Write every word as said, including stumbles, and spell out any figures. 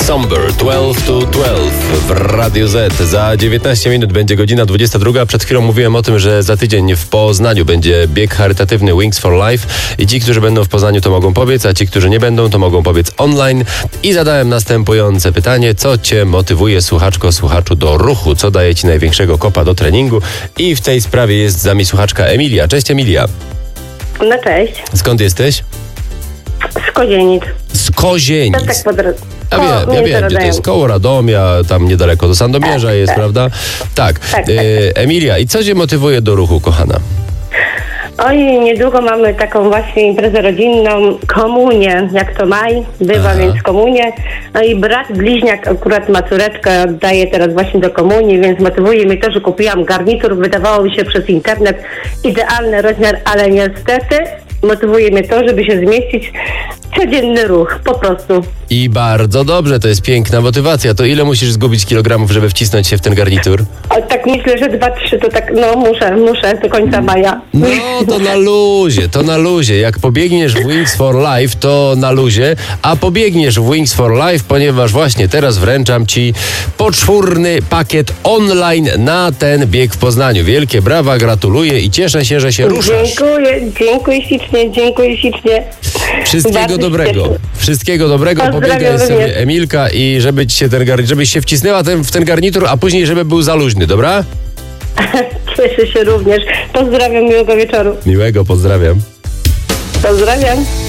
Somber, dwanaście to dwanaście w Radiu Z. Za dziewiętnaście minut będzie godzina dwudziesta druga. Przed chwilą mówiłem o tym, że za tydzień w Poznaniu będzie bieg charytatywny Wings for Life i ci, którzy będą w Poznaniu, to mogą pobiec, a ci, którzy nie będą, to mogą pobiec online. I zadałem następujące pytanie: co cię motywuje, słuchaczko, słuchaczu, do ruchu? Co daje ci największego kopa do treningu? I w tej sprawie jest z nami słuchaczka Emilia. Cześć, Emilia. No cześć. Skąd jesteś? Z Kozienic. Z Kozienic. To tak po drodze. Ja wiem, ja wiem, gdzie to jest, koło Radomia, tam niedaleko do Sandomierza tak, jest, tak. prawda? Tak. Tak, tak. E, Emilia, i co cię motywuje do ruchu, kochana? Oj, niedługo mamy taką właśnie imprezę rodzinną, komunię, jak to maj, bywa, Aha. więc komunię. No i brat bliźniak akurat ma córeczkę, oddaje teraz właśnie do komunii, więc motywuje mnie to, że kupiłam garnitur, wydawało mi się przez internet idealny rozmiar, ale niestety motywuje mnie to, żeby się zmieścić codzienny ruch, po prostu. I bardzo dobrze, to jest piękna motywacja. To ile musisz zgubić kilogramów, żeby wcisnąć się w ten garnitur? O, tak myślę, że dwa, trzy to tak, no muszę, muszę do końca maja. No, to na luzie, to na luzie. Jak pobiegniesz w Wings for Life, to na luzie, a pobiegniesz w Wings for Life, ponieważ właśnie teraz wręczam ci poczwórny pakiet online na ten bieg w Poznaniu. Wielkie brawa, gratuluję i cieszę się, że się ruszasz. Dziękuję, dziękuję ślicznie, dziękuję ślicznie. Wszystkiego Bardzo dobrego. się cieszę. Wszystkiego dobrego. Pozdrawiam Pobiegaj sobie, również. Emilka, i żeby ci się ten gar... żebyś się wcisnęła ten, w ten garnitur, a później żeby był za luźny, dobra? Cieszę się również. Pozdrawiam, miłego wieczoru. Miłego, pozdrawiam. Pozdrawiam.